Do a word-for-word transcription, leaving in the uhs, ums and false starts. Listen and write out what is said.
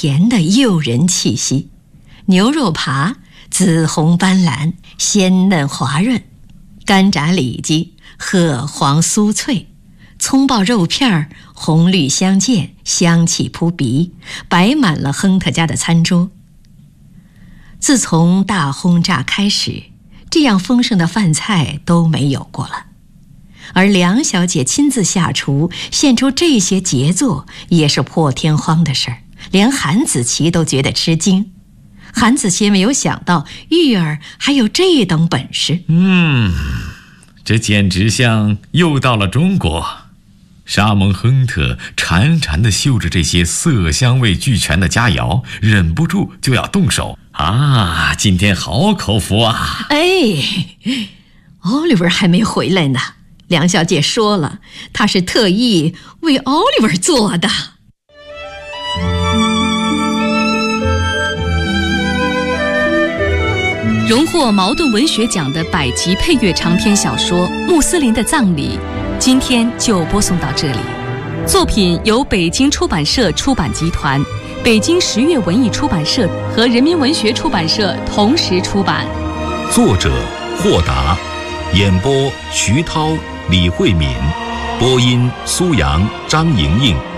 甜的诱人气息。牛肉扒紫红斑斓，鲜嫩滑润；干炸里脊褐黄酥脆；葱爆肉片儿红绿相间，香气扑鼻，摆满了亨特家的餐桌。自从大轰炸开始，这样丰盛的饭菜都没有过了。而梁小姐亲自下厨，献出这些杰作，也是破天荒的事儿，连韩子琪都觉得吃惊。韩子琪没有想到玉儿还有这等本事。 嗯，这简直像又到了中国。沙蒙亨特馋馋地嗅着这些色香味俱全的佳肴，忍不住就要动手啊！今天好口福啊！ 哎，奥利弗还没回来呢。梁小姐说了，她是特意为奥利弗做的。 荣获茅盾文学奖的百集配乐长篇小说《穆斯林的葬礼》，今天就播送到这里。作品由北京出版社出版集团、北京十月文艺出版社和人民文学出版社同时出版。 作者霍达，演播徐涛、李慧敏，播音苏阳、张莹莹。